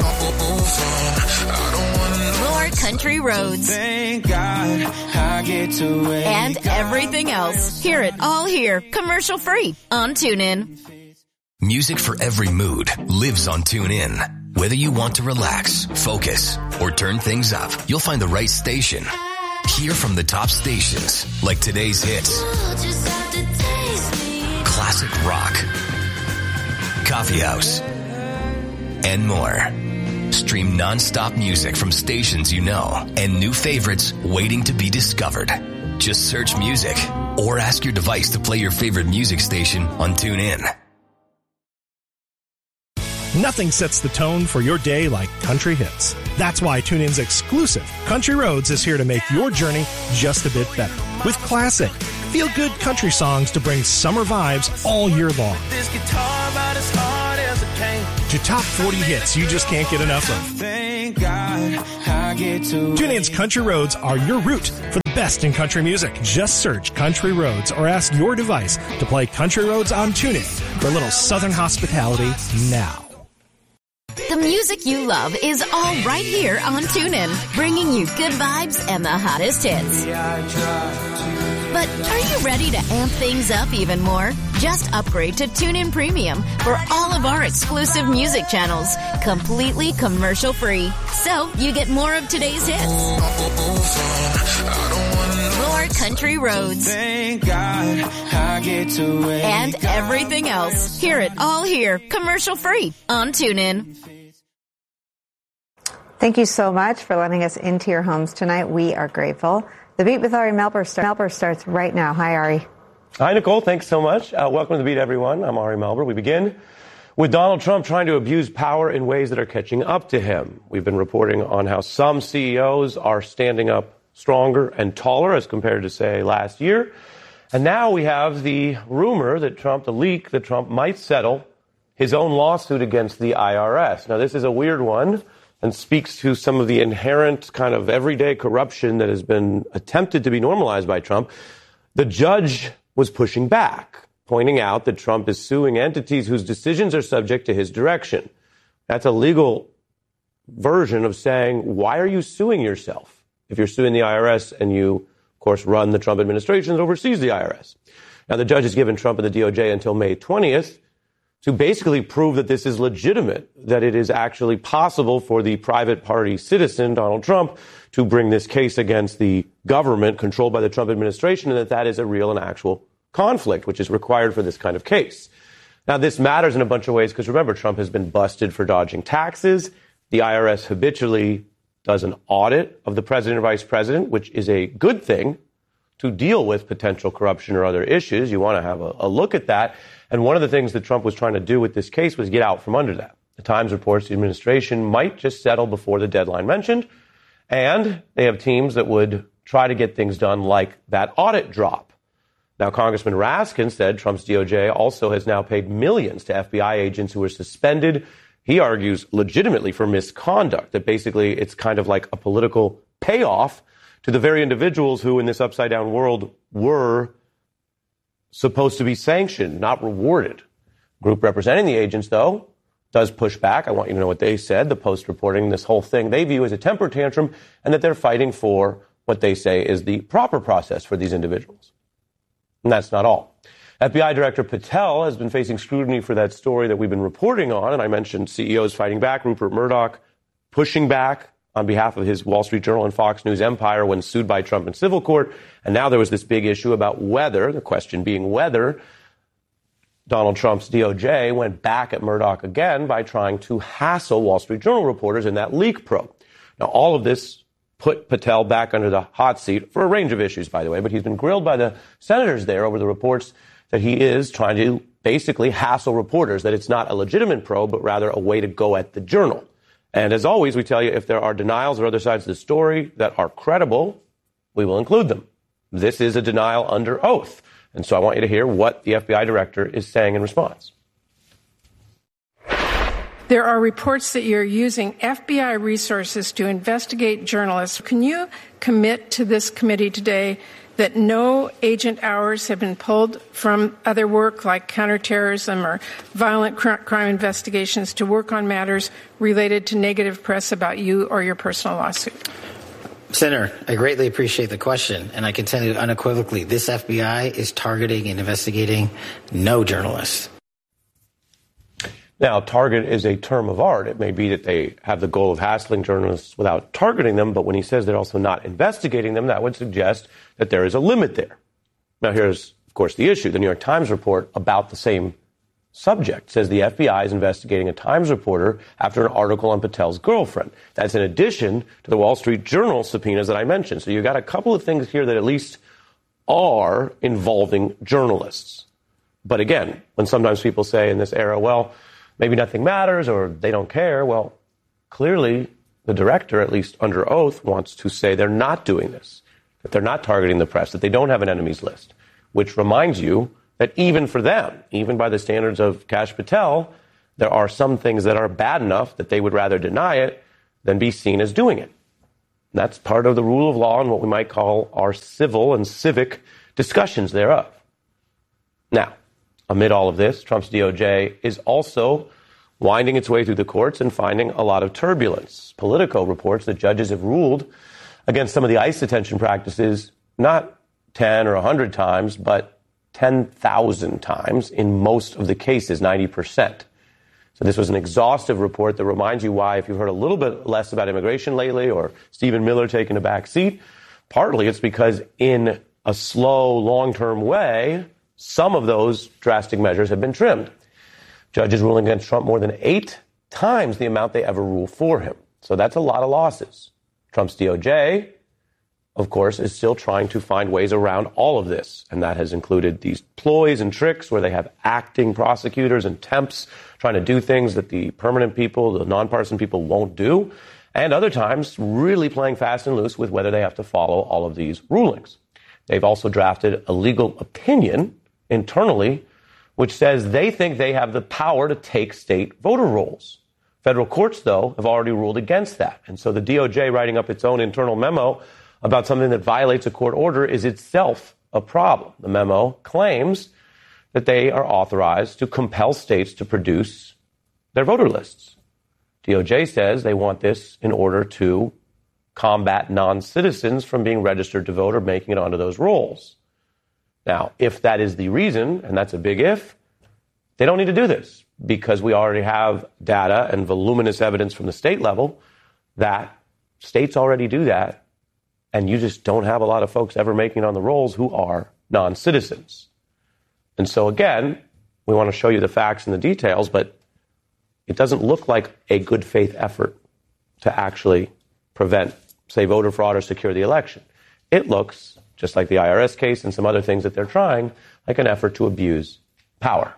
more country roads, Thank God I get to wake and everything else. Hear it all here, commercial-free on TuneIn. Music for every mood lives on TuneIn. Whether you want to relax, focus, or turn things up, you'll find the right station. Hear from the top stations like today's hits, classic rock, coffee house, and more. Stream non-stop music from stations you know and new favorites waiting to be discovered. Just search music or ask your device to play your favorite music station on TuneIn. Nothing sets the tone for your day like country hits. That's why TuneIn's exclusive Country Roads is here to make your journey just a bit better. With classic, feel-good country songs to bring summer vibes all year long. This guitar about as hard as it came. To top 40 hits you just can't get enough of. Thank God I get to TuneIn's Country Roads are your route for the best in country music. Just search Country Roads or ask your device to play Country Roads on TuneIn for a little Southern hospitality now. The music you love is all right here on TuneIn, bringing you good vibes and the hottest hits. But are you ready to amp things up even more? Just upgrade to TuneIn Premium for all of our exclusive music channels, completely commercial-free. So you get more of today's hits, more country roads, Thank God I get to wake and everything else. Hear it all here, commercial-free on TuneIn. Thank you so much for letting us into your homes tonight. We are grateful. The Beat with Ari Melber starts right now. Hi, Ari. Hi, Nicole. Thanks so much. Welcome to The Beat, everyone. I'm Ari Melber. We begin with Donald Trump trying to abuse power in ways that are catching up to him. We've been reporting on how some CEOs are standing up stronger and taller as compared to, say, last year. And now we have the rumor that the leak that Trump might settle his own lawsuit against the IRS. Now, this is a weird one and speaks to some of the inherent kind of everyday corruption that has been attempted to be normalized by Trump. The judge was pushing back, pointing out that Trump is suing entities whose decisions are subject to his direction. That's a legal version of saying, why are you suing yourself if you're suing the IRS and you, of course, run the Trump administration that oversees the IRS? Now, the judge has given Trump and the DOJ until May 20th to basically prove that this is legitimate, that it is actually possible for the private party citizen, Donald Trump, to bring this case against the government controlled by the Trump administration, and that is a real and actual conflict, which is required for this kind of case. Now, this matters in a bunch of ways because, remember, Trump has been busted for dodging taxes. The IRS habitually does an audit of the president and vice president, which is a good thing to deal with potential corruption or other issues. You want to have a look at that. And one of the things that Trump was trying to do with this case was get out from under that. The Times reports the administration might just settle before the deadline mentioned, and they have teams that would try to get things done like that audit drop. Now, Congressman Raskin said Trump's DOJ also has now paid millions to FBI agents who were suspended, he argues, legitimately for misconduct, that basically it's kind of like a political payoff to the very individuals who in this upside-down world were supposed to be sanctioned, not rewarded. Group representing the agents, though, does push back. I want you to know what they said. The Post reporting this whole thing they view as a temper tantrum and that they're fighting for what they say is the proper process for these individuals. And that's not all. FBI Director Patel has been facing scrutiny for that story that we've been reporting on, and I mentioned CEOs fighting back, Rupert Murdoch pushing back on behalf of his Wall Street Journal and Fox News empire when sued by Trump in civil court. And now there was this big issue about whether, the question being whether, Donald Trump's DOJ went back at Murdoch again by trying to hassle Wall Street Journal reporters in that leak probe. Now, all of this put Patel back under the hot seat for a range of issues, by the way, but he's been grilled by the senators there over the reports that he is trying to basically hassle reporters, that it's not a legitimate probe, but rather a way to go at the Journal. And as always, we tell you if there are denials or other sides of the story that are credible, we will include them. This is a denial under oath. And so I want you to hear what the FBI director is saying in response. There are reports that you're using FBI resources to investigate journalists. Can you commit to this committee today that no agent hours have been pulled from other work like counterterrorism or violent crime investigations to work on matters related to negative press about you or your personal lawsuit? Senator, I greatly appreciate the question, and I can tell you unequivocally, this FBI is targeting and investigating no journalists. Now, target is a term of art. It may be that they have the goal of hassling journalists without targeting them, but when he says they're also not investigating them, that would suggest that there is a limit there. Now, here's, of course, the issue. The New York Times report about the same subject says the FBI is investigating a Times reporter after an article on Patel's girlfriend. That's in addition to the Wall Street Journal subpoenas that I mentioned. So you've got a couple of things here that at least are involving journalists. But again, when sometimes people say in this era, well, maybe nothing matters or they don't care. Well, clearly the director, at least under oath, wants to say they're not doing this, that they're not targeting the press, that they don't have an enemies list, which reminds you that even for them, even by the standards of Kash Patel, there are some things that are bad enough that they would rather deny it than be seen as doing it. And that's part of the rule of law and what we might call our civil and civic discussions thereof. Now, amid all of this, Trump's DOJ is also winding its way through the courts and finding a lot of turbulence. Politico reports that judges have ruled against some of the ICE detention practices not 10 or 100 times, but 10,000 times in most of the cases, 90%. So this was an exhaustive report that reminds you why, if you've heard a little bit less about immigration lately or Stephen Miller taking a back seat, partly it's because in a slow, long-term way, some of those drastic measures have been trimmed. Judges ruling against Trump more than 8 times the amount they ever rule for him. So that's a lot of losses. Trump's DOJ, of course, is still trying to find ways around all of this. And that has included these ploys and tricks where they have acting prosecutors and temps trying to do things that the permanent people, the nonpartisan people won't do. And other times really playing fast and loose with whether they have to follow all of these rulings. They've also drafted a legal opinion internally which says they think they have the power to take state voter rolls. Federal courts, though, have already ruled against that. And so the DOJ writing up its own internal memo about something that violates a court order is itself a problem. The memo claims that they are authorized to compel states to produce their voter lists. DOJ says they want this in order to combat non-citizens from being registered to vote or making it onto those rolls. Now, if that is the reason, and that's a big if, they don't need to do this because we already have data and voluminous evidence from the state level that states already do that, and you just don't have a lot of folks ever making it on the rolls who are non-citizens. And so, again, we want to show you the facts and the details, but it doesn't look like a good faith effort to actually prevent, say, voter fraud or secure the election. It looks, just like the IRS case and some other things that they're trying, like an effort to abuse power.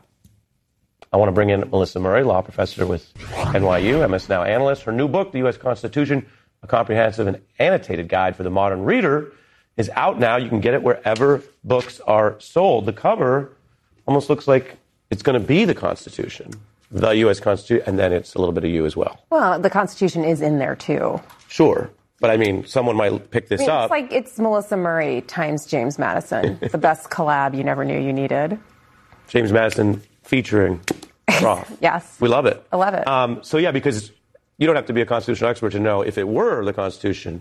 I want to bring in Melissa Murray, law professor with NYU, MS Now analyst. Her new book, The U.S. Constitution, A Comprehensive and Annotated Guide for the Modern Reader, is out now. You can get it wherever books are sold. The cover almost looks like it's going to be the Constitution, the U.S. Constitution, and then it's a little bit of you as well. Well, the Constitution is in there, too. Sure. But, I mean, someone might pick this up. It's like it's Melissa Murray times James Madison, the best collab you never knew you needed. James Madison featuring Roth. Yes. We love it. I love it. So, yeah, because you don't have to be a constitutional expert to know if it were the Constitution,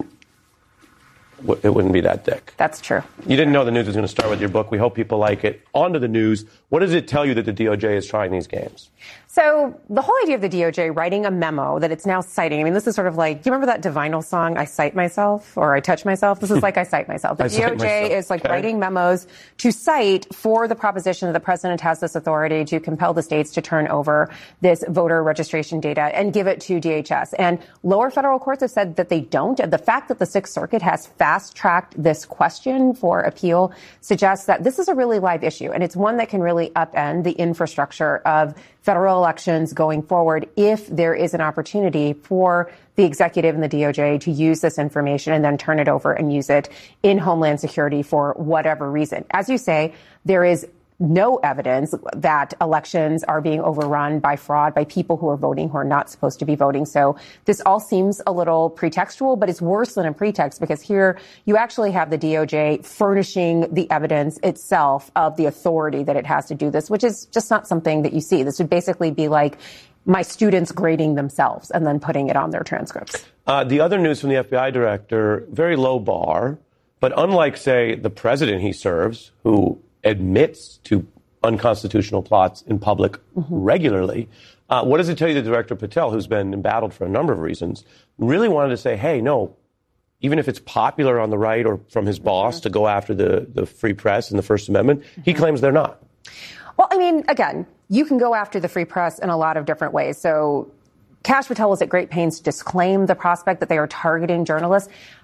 it wouldn't be that thick. That's true. You didn't know the news was going to start with your book. We hope people like it. On to the news. What does it tell you that the DOJ is trying these games? So the whole idea of the DOJ writing a memo that it's now citing, I mean, this is sort of like, do you remember that Divinal song, I Cite Myself, or I Touch Myself? This is like I Cite Myself. The DOJ is like writing memos to cite for the proposition that the president has this authority to compel the states to turn over this voter registration data and give it to DHS. And lower federal courts have said that they don't. And the fact that the Sixth Circuit has fast-tracked this question for appeal suggests that this is a really live issue. And it's one that can really upend the infrastructure of federal elections going forward if there is an opportunity for the executive and the DOJ to use this information and then turn it over and use it in Homeland Security for whatever reason. As you say, there is no evidence that elections are being overrun by fraud, by people who are voting who are not supposed to be voting. So this all seems a little pretextual, but it's worse than a pretext because here you actually have the DOJ furnishing the evidence itself of the authority that it has to do this, which is just not something that you see. This would basically be like my students grading themselves and then putting it on their transcripts. The other news from the FBI director, very low bar, but unlike, say, the president he serves, who admits to unconstitutional plots in public regularly. What does it tell you that Director Patel, who's been embattled for a number of reasons, really wanted to say, hey, no, even if it's popular on the right or from his boss to go after the free press and the First Amendment, he claims they're not. Well, I mean, again, you can go after the free press in a lot of different ways. So Kash Patel was at great pains to disclaim the prospect that they are targeting journalists.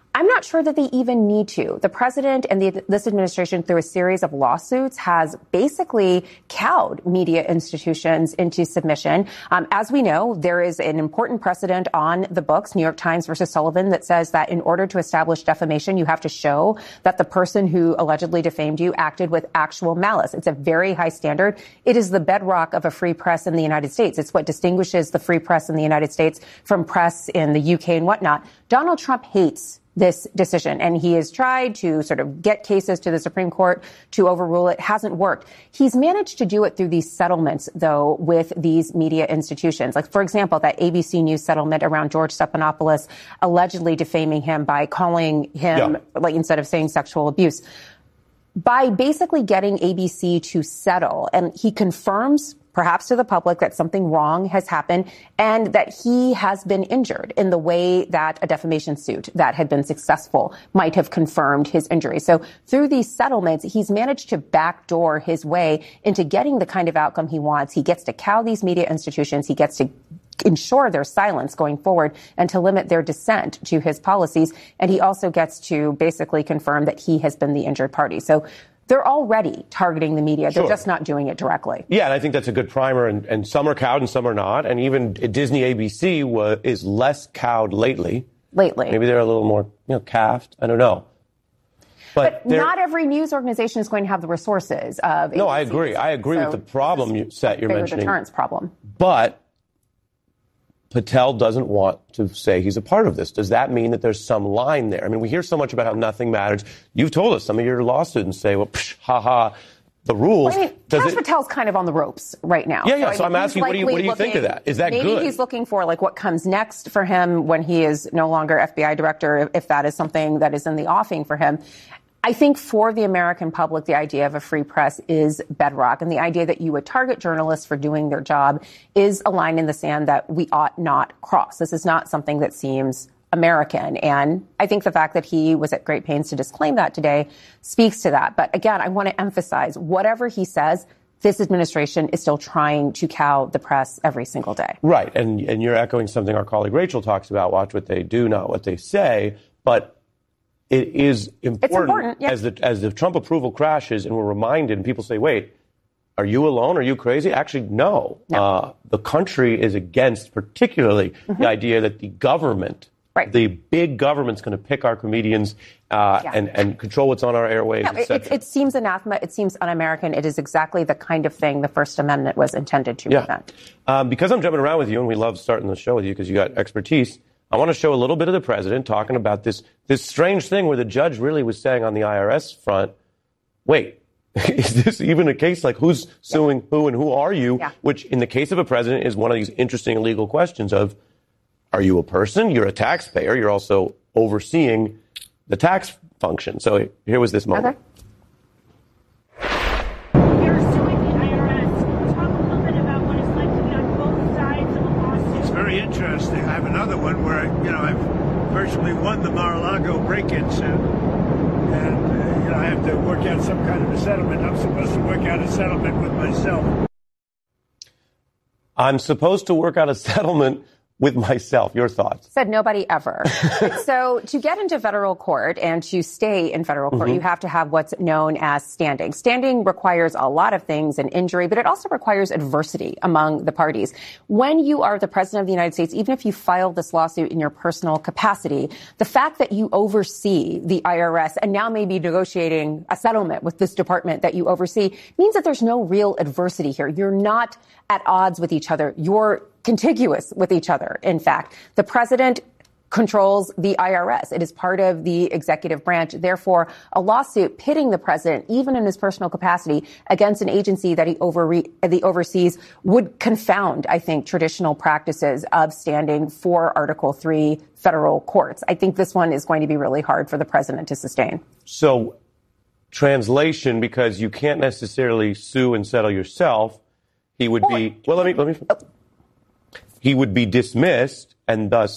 I'm not sure that they even need to. The president and this administration, through a series of lawsuits, has basically cowed media institutions into submission. As we know, there is an important precedent on the books, New York Times versus Sullivan, that says that in order to establish defamation, you have to show that the person who allegedly defamed you acted with actual malice. It's a very high standard. It is the bedrock of a free press in the United States. It's what distinguishes the free press in the United States from press in the UK and whatnot. Donald Trump hates this decision, and he has tried to sort of get cases to the Supreme Court to overrule it. Hasn't worked. He's managed to do it through these settlements, though, with these media institutions. Like, for example, that ABC News settlement around George Stephanopoulos allegedly defaming him by calling him, like, instead of saying sexual abuse. By basically getting ABC to settle, and he confirms perhaps to the public that something wrong has happened and that he has been injured in the way that a defamation suit that had been successful might have confirmed his injury. So through these settlements, he's managed to backdoor his way into getting the kind of outcome he wants. He gets to cow these media institutions. He gets to ensure their silence going forward and to limit their dissent to his policies. And he also gets to basically confirm that he has been the injured party. So they're already targeting the media. They're just not doing it directly. Yeah, and I think that's a good primer. And some are cowed and some are not. And even Disney ABC is less cowed lately. Maybe they're a little more, calved. I don't know. But not every news organization is going to have the resources of ABC. No, I agree. I agree with the problem you're mentioning. Deterrence problem. But Patel doesn't want to say he's a part of this. Does that mean that there's some line there? I mean, we hear so much about how nothing matters. You've told us some of your law students say, well, the rules. Well, I mean, Kash Patel's kind of on the ropes right now. Yeah. So I'm asking, what do you think of that? Is that good? Maybe he's looking for what comes next for him when he is no longer FBI director, if that is something that is in the offing for him. I think for the American public, the idea of a free press is bedrock. And the idea that you would target journalists for doing their job is a line in the sand that we ought not cross. This is not something that seems American. And I think the fact that he was at great pains to disclaim that today speaks to that. But again, I want to emphasize, whatever he says, this administration is still trying to cow the press every single day. Right. And you're echoing something our colleague Rachel talks about. Watch what they do, not what they say. But it is important, as the Trump approval crashes and we're reminded and people say, wait, are you alone? Are you crazy? Actually, no. The country is against particularly the idea that the government, the big government's going to pick our comedians and control what's on our airwaves, et cetera. It seems anathema. It seems un-American. It is exactly the kind of thing the First Amendment was intended to prevent. Because I'm jumping around with you and we love starting the show with you because you got expertise, I want to show a little bit of the president talking about this strange thing where the judge really was saying on the IRS front, wait, is this even a case? Like, who's suing who and who are you? Which, in the case of a president, is one of these interesting legal questions of, are you a person? You're a taxpayer. You're also overseeing the tax function. So here was this moment. Okay. Interesting. I have another one where, I've virtually won the Mar-a-Lago break-in suit. And, I have to work out some kind of a settlement. I'm supposed to work out a settlement with myself. I'm supposed to work out a settlement with myself. Your thoughts? Said nobody ever. So to get into federal court and to stay in federal court, you have to have what's known as standing. Standing requires a lot of things, an injury, but it also requires adversity among the parties. When you are the president of the United States, even if you file this lawsuit in your personal capacity, the fact that you oversee the IRS and now may be negotiating a settlement with this department that you oversee means that there's no real adversity here. You're not at odds with each other. You're contiguous with each other. In fact, the president controls the IRS. It is part of the executive branch. Therefore, a lawsuit pitting the president, even in his personal capacity, against an agency that he oversees would confound, I think, traditional practices of standing for Article 3 federal courts. I think this one is going to be really hard for the president to sustain. So, translation, because you can't necessarily sue and settle yourself, he would be, he would be dismissed and thus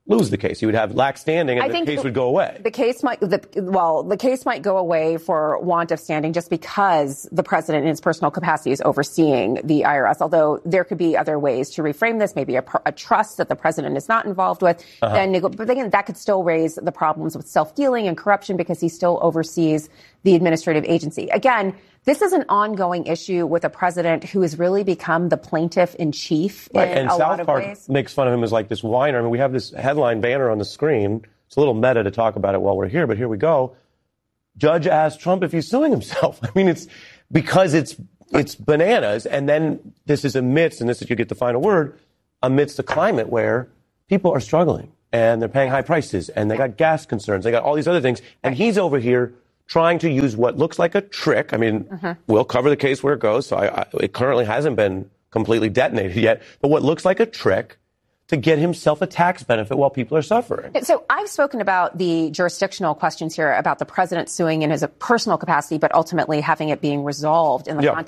lose the case. He would have lax standing, and the case would go away. The case might go away for want of standing just because the president in his personal capacity is overseeing the IRS, although there could be other ways to reframe this, maybe a trust that the president is not involved with. But again, that could still raise the problems with self-dealing and corruption because he still oversees the administrative agency. Again, this is an ongoing issue with a president who has really become the plaintiff in chief in a lot of ways. And South Park makes fun of him as like this whiner. I mean, we have this headline banner on the screen. It's a little meta to talk about it while we're here, but here we go. Judge asked Trump if he's suing himself. I mean, it's because it's bananas. And then this is amidst, and this is, you get the final word, amidst a climate where people are struggling and they're paying high prices and they got gas concerns. They got all these other things. And he's over here trying to use what looks like a trick. I mean, we'll cover the case where it goes. So it currently hasn't been completely detonated yet, but what looks like a trick to get himself a tax benefit while people are suffering. So I've spoken about the jurisdictional questions here about the president suing in his personal capacity, but ultimately having it being resolved in the context